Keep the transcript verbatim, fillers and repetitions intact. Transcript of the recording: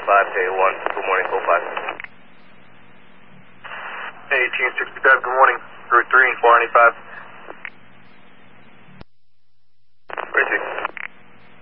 five to A one. Good morning, code five. eighteen sixty-five, good morning. Route three, four ninety-five.